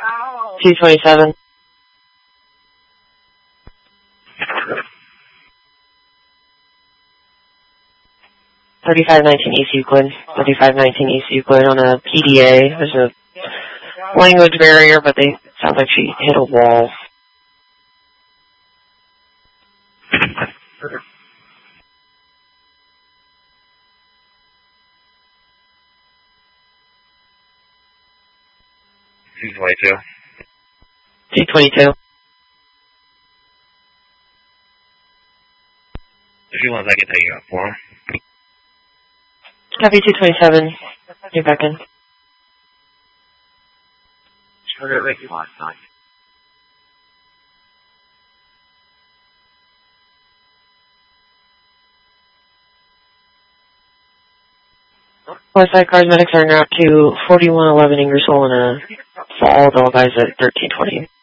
227. 3519 East Euclid. 3519 East Euclid on a PDA. There's a language barrier, but it sounds like she hit a wall. C-22. C-22. If you want, I can take you up for him. Copy 227. You're back in. Sugar Rick 59. Westside cars medics are en route to 4111 Ingersoll and a fall. All guys at 1320.